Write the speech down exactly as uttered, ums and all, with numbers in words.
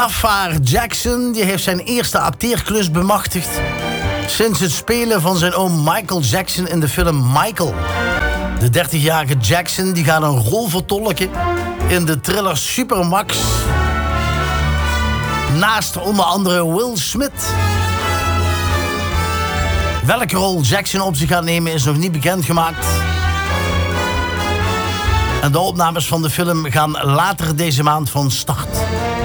Afar Jackson die heeft zijn eerste acteerklus bemachtigd sinds het spelen van zijn oom Michael Jackson in de film Michael. De dertigjarige Jackson die gaat een rol vertolken in de thriller Supermax. Naast onder andere Will Smith. Welke rol Jackson op zich gaat nemen is nog niet bekendgemaakt. En de opnames van de film gaan later deze maand van start.